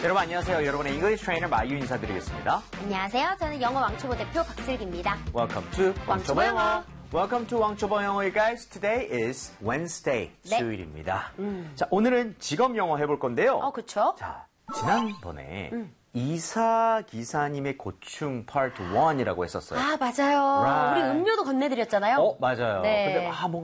여러분 안녕하세요. 여러분의 English Trainer 마유 인사드리겠습니다. 안녕하세요. 저는 영어 왕초보 대표 박슬기입니다. Welcome to 왕초보 영어. Welcome to 왕초보 영어, guys. Today is Wednesday, 네. 수요일입니다. 자, 오늘은 직업 영어 해볼 건데요. 그쵸? 자, 지난번에 이사 기사님의 고충 파트 1이라고 했었어요. 아, 맞아요. Right. 우리 음료도 건네드렸잖아요. 맞아요. 네. 근데 뭔가